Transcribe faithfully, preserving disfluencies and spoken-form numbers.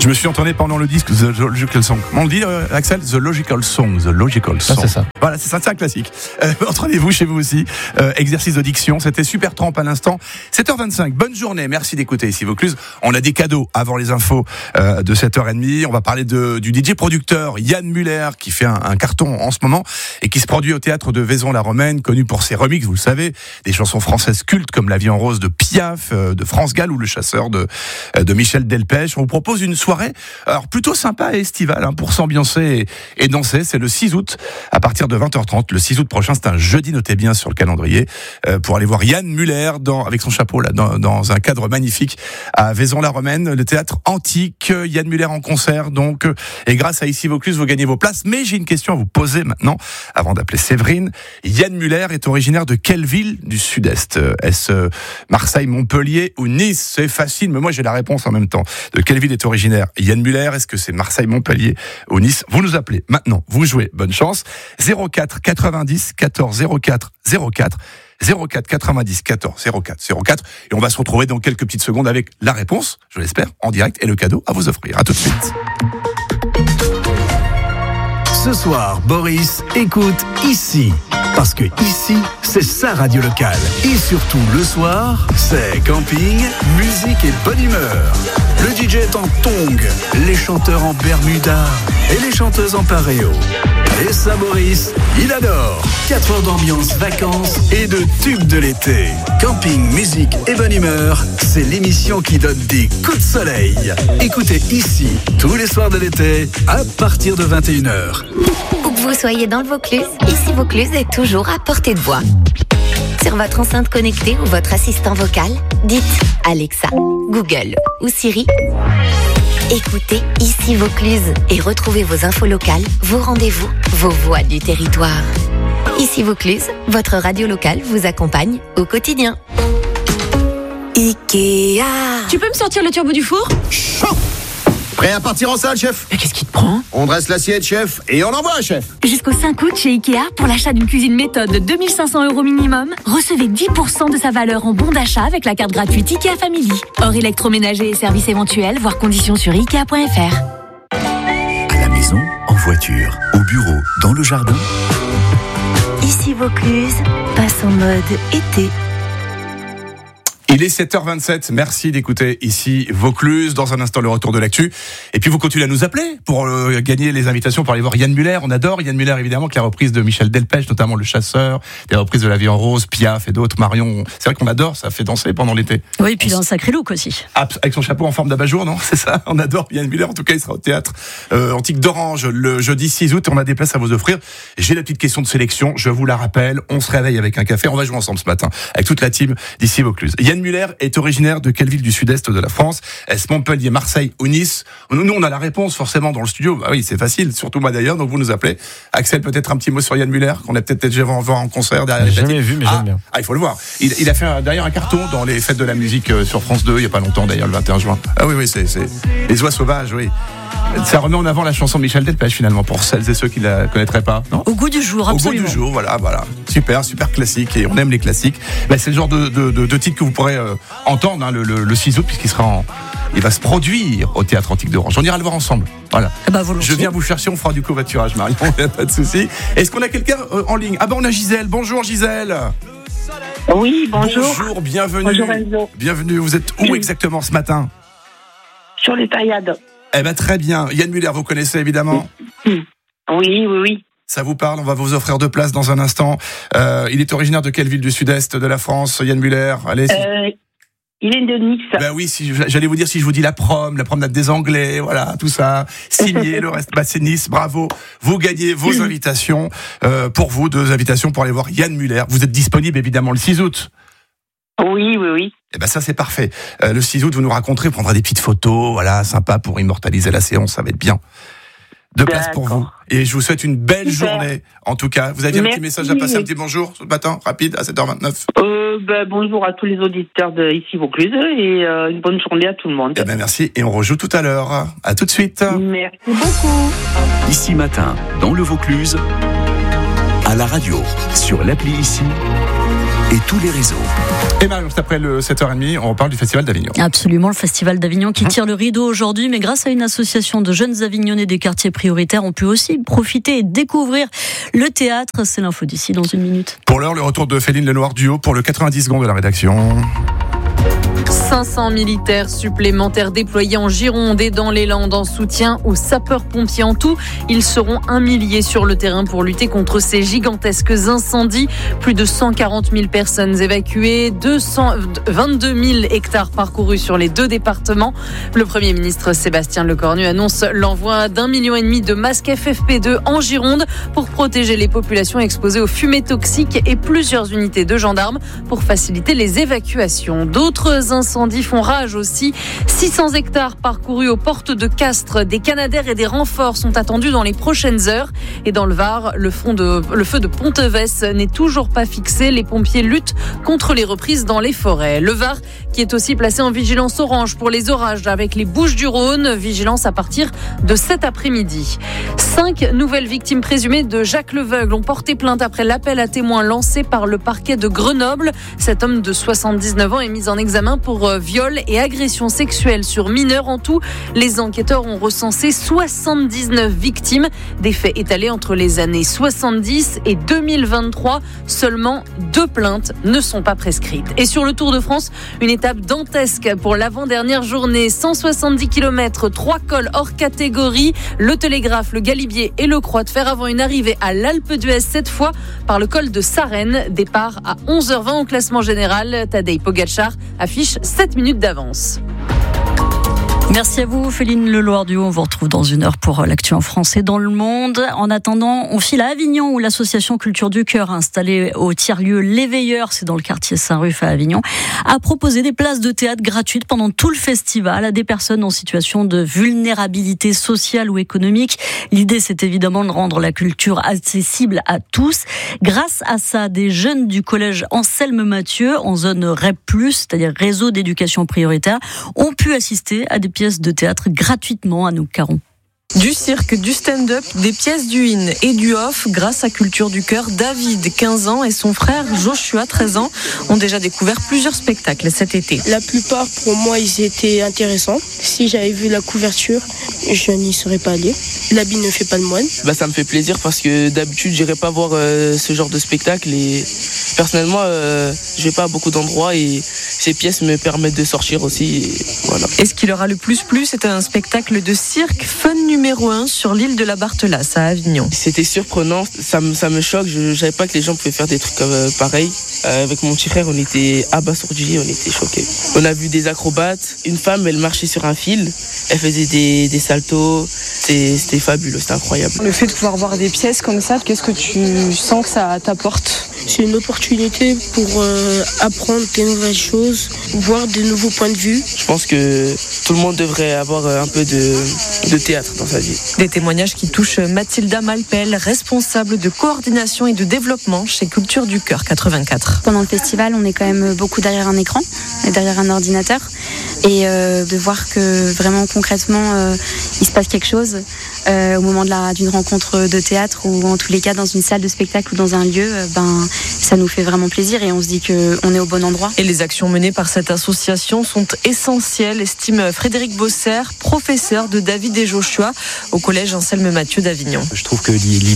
Je me suis entraîné pendant le disque The Logical Song. On le dit, euh, Axel, The Logical Song, The Logical Song. Ah, c'est ça. Voilà, c'est ça, c'est un classique. Euh, entraînez-vous chez vous aussi. Euh, exercice de diction. C'était Super Tramp à l'instant. sept heures vingt-cinq. Bonne journée. Merci d'écouter ici Vaucluse. On a des cadeaux avant les infos euh, de sept heures trente. On va parler de, du D J producteur Yann Muller qui fait un, un carton en ce moment et qui se produit au théâtre de Vaison-la-Romaine, connu pour ses remixes, vous le savez, des chansons françaises cultes comme La vie en rose de Piaf, euh, de France Gall ou Le chasseur de, euh, de Michel Delpech. On vous propose une soirée alors plutôt sympa et estivale hein, pour s'ambiancer et, et danser. C'est le six août à partir de vingt heures trente. Le six août prochain, c'est un jeudi, notez bien sur le calendrier, euh, pour aller voir Yann Muller dans, avec son chapeau là, dans, dans un cadre magnifique à Vaison-la-Romaine, le théâtre antique. Yann Muller en concert donc, et grâce à Ici Vaucluse, vous gagnez vos places. Mais j'ai une question à vous poser maintenant, avant d'appeler Séverine. Yann Muller est originaire de quelle ville du Sud-Est ? Est-ce Marseille, Montpellier ou Nice ? C'est facile, mais moi j'ai la réponse en même temps. De quelle ville est originaire Yann Muller ? Est-ce que c'est Marseille, Montpellier ou Nice ? Vous nous appelez maintenant, vous jouez, bonne chance. zéro quatre quatre-vingt-dix quatorze zéro quatre zéro quatre zéro quatre quatre-vingt-dix quatorze zéro quatre zéro quatre et on va se retrouver dans quelques petites secondes avec la réponse, je l'espère, en direct et le cadeau à vous offrir. À tout de suite. Ce soir, Boris écoute Ici. Parce que ici, c'est sa radio locale. Et surtout, le soir, c'est camping, musique et bonne humeur. Le D J est en tongs, les chanteurs en bermuda et les chanteuses en paréo. Et ça, Boris, il adore. quatre heures d'ambiance, vacances et de tubes de l'été. Camping, musique et bonne humeur, c'est l'émission qui donne des coups de soleil. Écoutez Ici, tous les soirs de l'été, à partir de vingt et une heures. Où que vous soyez dans le Vaucluse, Ici Vaucluse est toujours à portée de voix. Sur votre enceinte connectée ou votre assistant vocal, dites Alexa, Google ou Siri. Écoutez Ici Vaucluse et retrouvez vos infos locales, vos rendez-vous, vos voix du territoire. Ici Vaucluse, votre radio locale vous accompagne au quotidien. Ikea. Tu peux me sortir le turbo du four ? Chaud. Prêt à partir en salle, chef ? Mais qu'est-ce qui te prend ? On dresse l'assiette, chef, et on envoie, chef. Jusqu'au cinq août chez Ikea, pour l'achat d'une cuisine méthode de deux mille cinq cents euros minimum, recevez dix pour cent de sa valeur en bon d'achat avec la carte gratuite Ikea Family. Hors électroménager et services éventuels, voire conditions sur ikea point f r. À la maison, en voiture, au bureau, dans le jardin. Ici Vaucluse passe en mode été. Il est sept heures vingt-sept, merci d'écouter Ici Vaucluse. Dans un instant, le retour de l'actu. Et puis vous continuez à nous appeler pour euh, gagner les invitations pour aller voir Yann Muller. On adore Yann Muller, évidemment, avec la reprise de Michel Delpech, notamment Le Chasseur, des reprises de La vie en rose, Piaf et d'autres, Marion. C'est vrai qu'on adore, ça fait danser pendant l'été. Oui, et puis il a un sacré look aussi. Ah, avec son chapeau en forme d'abat-jour, non ? C'est ça, on adore Yann Muller. En tout cas, il sera au théâtre euh, Antique d'Orange le jeudi six août. On a des places à vous offrir. J'ai la petite question de sélection, je vous la rappelle. On se réveille avec un café. On va jouer ensemble ce matin avec toute la team d'Ici Vaucluse. Yann Muller est originaire de quelle ville du sud-est de la France ? Est-ce Montpellier, Marseille ou Nice ? Nous, on a la réponse forcément dans le studio. Bah oui, c'est facile, surtout moi d'ailleurs, donc vous nous appelez. Axel, peut-être un petit mot sur Yann Muller, qu'on a peut-être déjà vu en concert derrière les Jamais vu, mais ah, j'aime bien. Ah, il faut le voir. Il, il a fait un, d'ailleurs un carton dans les fêtes de la musique euh, sur France deux, il n'y a pas longtemps d'ailleurs, le vingt et un juin. Ah oui, oui, c'est, c'est les oies sauvages, oui. Ça remet en avant la chanson de Michel Delpech finalement, pour celles et ceux qui la connaîtraient pas, non ? Au goût du jour, absolument. Au goût du jour, voilà, voilà. Super, super classique, et on aime les classiques. Ben, c'est le genre de, de, de, de titre que vous pourrez euh, entendre hein, le, le, le six août, puisqu'il sera en, il va se produire au Théâtre Antique d'Orange. On ira le voir ensemble. Voilà. Bah, je viens vous chercher, on fera du covoiturage, Marion, il n'y a pas de souci. Est-ce qu'on a quelqu'un euh, en ligne ? Ah ben on a Gisèle. Bonjour Gisèle. Oui, bonjour. Bonjour, bienvenue. Bonjour Enzo. Bienvenue. Vous êtes où exactement ce matin ? Sur les taillades. Eh ben très bien. Yann Muller, vous connaissez évidemment ? Oui, oui, oui. Ça vous parle ? On va vous offrir deux places dans un instant. Euh, il est originaire de quelle ville du sud-est de la France, Yann Muller ? Allez. Si... Euh, il est de Nice. Ben oui, si, j'allais vous dire si je vous dis la prom, la promenade des Anglais, voilà, tout ça. Signé, le reste, bah c'est Nice, bravo. Vous gagnez vos invitations. Euh, pour vous, deux invitations pour aller voir Yann Muller. Vous êtes disponible évidemment le six août. Oui, oui, oui. Eh ben ça c'est parfait. Euh, le six août, vous nous raconterez, on prendra des petites photos, voilà, sympa pour immortaliser la séance, ça va être bien. Deux places pour vous. Et je vous souhaite une belle Super. journée, en tout cas. Vous aviez Merci. un petit message à passer, un petit bonjour ce matin, rapide, à sept heures vingt-neuf. Euh, ben, bonjour à tous les auditeurs de Ici Vaucluse et euh, une bonne journée à tout le monde. Eh ben merci, et on rejoue tout à l'heure. À tout de suite. Merci beaucoup. Ici matin, dans le Vaucluse, à la radio, sur l'appli Ici et tous les réseaux. Et Marion, juste après le sept heures trente, on parle du Festival d'Avignon. Absolument, le Festival d'Avignon qui tire le rideau aujourd'hui, mais grâce à une association de jeunes Avignonnais des quartiers prioritaires, on peut aussi profiter et découvrir le théâtre. C'est l'info d'ici dans une minute. Pour l'heure, le retour de Féline Lenoir Duo pour le quatre-vingt-dix secondes de la rédaction. cinq cents militaires supplémentaires déployés en Gironde et dans les Landes en soutien aux sapeurs-pompiers. En tout, ils seront un millier sur le terrain pour lutter contre ces gigantesques incendies. Plus de cent quarante mille personnes évacuées, deux cent vingt-deux mille hectares parcourus sur les deux départements. Le Premier ministre Sébastien Lecornu annonce l'envoi d'un million et demi de masques F F P deux en Gironde pour protéger les populations exposées aux fumées toxiques et plusieurs unités de gendarmes pour faciliter les évacuations. D'autres incendies font rage aussi. six cents hectares parcourus aux portes de Castres. Des Canadaires et des renforts sont attendus dans les prochaines heures. Et dans le Var, le, fond de, le feu de Ponteves n'est toujours pas fixé. Les pompiers luttent contre les reprises dans les forêts. Le Var qui est aussi placé en vigilance orange pour les orages avec les Bouches-du-Rhône. Vigilance à partir de cet après-midi. Cinq nouvelles victimes présumées de Jacques Leveugle ont porté plainte après l'appel à témoins lancé par le parquet de Grenoble. Cet homme de soixante-dix-neuf ans est mis en examen pour viol et agression sexuelle sur mineurs. En tout, les enquêteurs ont recensé soixante-dix-neuf victimes. Des faits étalés entre les années soixante-dix et deux mille vingt-trois. Seulement deux plaintes ne sont pas prescrites. Et sur le Tour de France, une étape dantesque pour l'avant-dernière journée. cent soixante-dix kilomètres, trois cols hors catégorie. Le Télégraphe, le Galibier et le Croix de Fer avant une arrivée à l'Alpe d'Huez, cette fois par le col de Sarenne. Départ à onze heures vingt au classement général. Tadej Pogačar affiche sept minutes d'avance. Merci à vous, Féline Lenoir Duo. On vous retrouve dans une heure pour l'actu en France et dans le monde. En attendant, on file à Avignon où l'association Culture du Cœur, installée au tiers-lieu L'Éveilleur, c'est dans le quartier Saint-Ruf à Avignon, a proposé des places de théâtre gratuites pendant tout le festival à des personnes en situation de vulnérabilité sociale ou économique. L'idée, c'est évidemment de rendre la culture accessible à tous. Grâce à ça, des jeunes du collège Anselme Mathieu, en zone R E P plus, c'est-à-dire réseau d'éducation prioritaire, ont pu assister à des pièces de théâtre gratuitement. À nous, Caron. Du cirque, du stand-up, des pièces du in et du off. Grâce à Culture du Cœur, David, quinze ans, et son frère Joshua, treize ans, ont déjà découvert plusieurs spectacles cet été. La plupart, pour moi, ils étaient intéressants. Si j'avais vu la couverture, je n'y serais pas allé. L'habit ne fait pas le moine. Bah, ça me fait plaisir parce que d'habitude, j'irais pas voir euh, ce genre de spectacle. Et personnellement, euh, je vais pas à beaucoup d'endroits et ces pièces me permettent de sortir aussi. Et, voilà. Et ce qui leur a le plus plu, c'est un spectacle de cirque fun numéro un sur l'île de la Barthelasse à Avignon. C'était surprenant, ça me, ça me choque, je ne savais pas que les gens pouvaient faire des trucs comme, euh, pareils. Euh, avec mon petit frère, on était abasourdis, on était choqués. On a vu des acrobates, une femme, elle marchait sur un fil, elle faisait des, des saltos, c'était, c'était fabuleux, c'était incroyable. Le fait de pouvoir voir des pièces comme ça, qu'est-ce que tu sens que ça t'apporte ? C'est une opportunité pour euh, apprendre des nouvelles choses, voir de nouveaux points de vue. Je pense que tout le monde devrait avoir un peu de, de théâtre dans sa vie. Des témoignages qui touchent Mathilda Malpel, responsable de coordination et de développement chez Culture du Cœur quatre-vingt-quatre. Pendant le festival, on est quand même beaucoup derrière un écran, derrière un ordinateur. Et euh, de voir que vraiment concrètement, euh, il se passe quelque chose euh, au moment de la, d'une rencontre de théâtre ou en tous les cas dans une salle de spectacle ou dans un lieu, euh, ben, ça nous fait vraiment plaisir et on se dit qu'on est au bon endroit. Et les actions menées par cette association sont essentielles, estime Frédéric Bosser, professeur de David et Joshua au collège Anselme Mathieu d'Avignon. Je trouve que